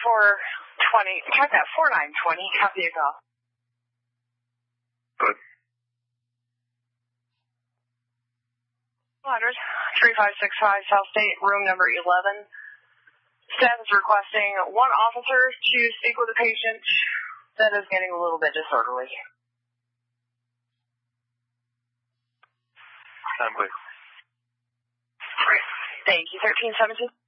3420, check that, 4920, copy a call. Good. 3565 South State, room number 11. Staff is requesting one officer to speak with a patient that is getting a little bit disorderly. I'm good. Thank you, 1317.